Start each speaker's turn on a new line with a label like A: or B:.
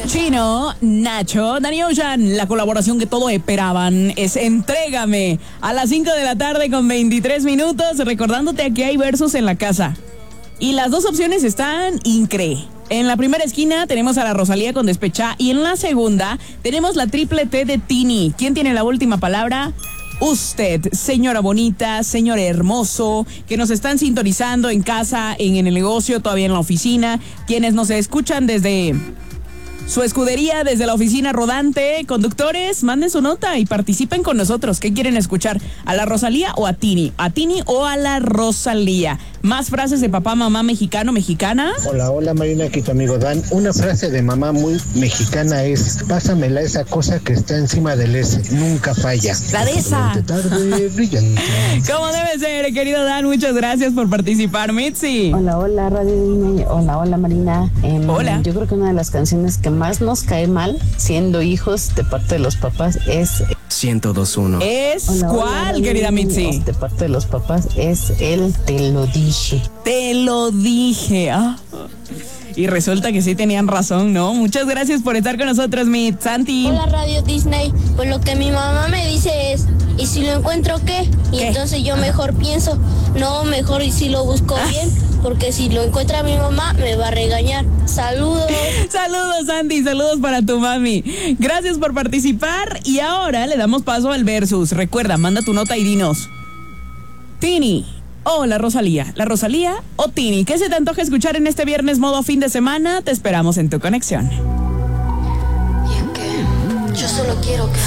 A: Chino, Nacho, Danny Ocean, la colaboración que todos esperaban es Entrégame a las 5 de la tarde con 23 minutos, recordándote que hay versos en la casa. Y las dos opciones están increíbles. En la primera esquina tenemos a la Rosalía con Despechá y en la segunda tenemos la triple T de Tini. ¿Quién tiene la última palabra? Usted, señora bonita, señor hermoso, que nos están sintonizando en casa, en el negocio, todavía en la oficina, quienes nos escuchan desde su escudería, desde la oficina rodante. Conductores, manden su nota y participen con nosotros. ¿Qué quieren escuchar? ¿A la Rosalía o a Tini? ¿A Tini o a la Rosalía? Más frases de papá, mamá, mexicano, mexicana.
B: Hola Marina, aquí tu amigo Dan. Una frase de mamá muy mexicana es: pásamela esa cosa que está encima del S, nunca falla.
A: La de esa.
B: Tarde brillante.
A: ¿Cómo debe ser, querido Dan? Muchas gracias por participar, Mitzi.
C: Hola, Radio Disney. Hola, Marina.
A: Hola.
C: Yo creo que una de las canciones que más nos cae mal, siendo hijos de parte de los papás, es
D: 102.1.
A: ¿Es cuál, querida Mitzi?
C: De parte de los papás es el Te lo dije.
A: Te lo dije. Y resulta que sí tenían razón, ¿no? Muchas gracias por estar con nosotros, Mitz. Santi.
E: Hola, Radio Disney. Pues lo que mi mamá me dice es: ¿y si lo encuentro qué? Y
A: ¿Qué?
E: entonces yo mejor pienso, no, mejor y si lo busco bien, porque si lo encuentra mi mamá me va a regañar. Saludos.
A: Saludos, Santi, saludos para tu mami. Gracias por participar y ahora le damos paso al versus. Recuerda, manda tu nota y dinos: Tini o la Rosalía o Tini. ¿Qué se te antoja escuchar en este viernes modo fin de semana? Te esperamos en tu conexión.
E: Yo solo quiero que